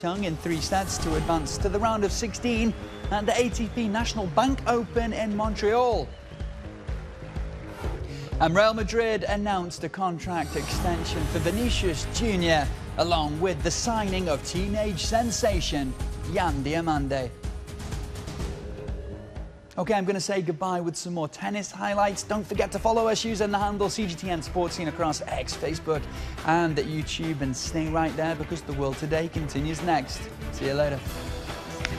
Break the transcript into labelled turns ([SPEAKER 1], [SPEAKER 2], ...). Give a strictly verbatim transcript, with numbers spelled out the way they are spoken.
[SPEAKER 1] Chung in three sets to advance to the round of sixteen at the A T P National Bank Open in Montreal. And Real Madrid announced a contract extension for Vinicius Junior, along with the signing of teenage sensation Yan Diamande. Okay, I'm going to say goodbye with some more tennis highlights. Don't forget to follow us using the handle C G T N Sports Scene across X, Facebook and at YouTube, and stay right there because the world today continues next. See you later.